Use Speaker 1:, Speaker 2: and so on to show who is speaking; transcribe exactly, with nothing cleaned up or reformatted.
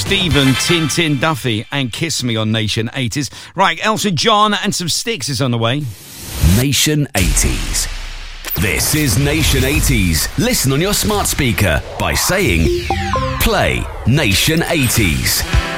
Speaker 1: Stephen Tintin Duffy and Kiss Me on Nation eighties. Right, Elton John and some Sticks is on the way.
Speaker 2: Nation eighties. This is Nation eighties. Listen on your smart speaker by saying, play Nation eighties.